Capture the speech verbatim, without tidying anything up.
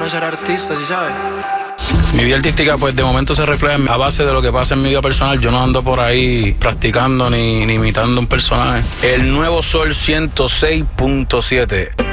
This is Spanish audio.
no ser artista, ¿sí sabes? Mi vida artística, pues de momento se refleja a base de lo que pasa en mi vida personal. Yo no ando por ahí practicando ni, ni imitando un personaje. El Nuevo Sol ciento seis punto siete.